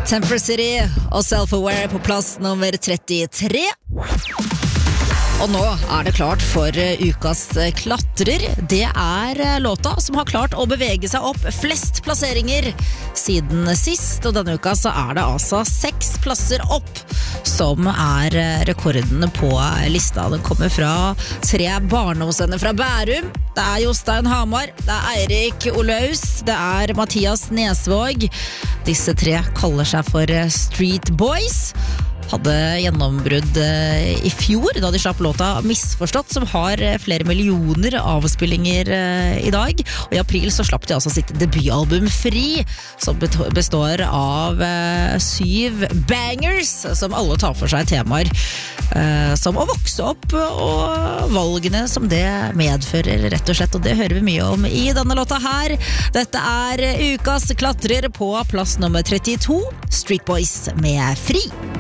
Temper City og Self-Aware på plass nummer 33. Og nå det klart for ukas klatrer. Det låta som har klart å bevege seg opp flest plasseringer siden sist. Og denne uka så det altså 6 plasser opp som rekordene på lista. Den kommer fra 3 barndomsvenner fra Bærum. Det Jostein Hamar, det Eirik Olaus, det Mathias Nesvåg. Disse 3 kaller seg for Street Boys. Hadde gjennombrudd i fjor da de slapp låta Misforstått, som har flere millioner avspillinger i dag. Og i april så slapp de altså sitt debutalbum Fri, som består av 7 bangers, som alle tar for seg temaer som å vokse opp og valgene som det medfører, rett og slett. Og det hører vi mye om i denne låta her. Dette ukas klatrer på plass nummer 32, Street Boys med Fri.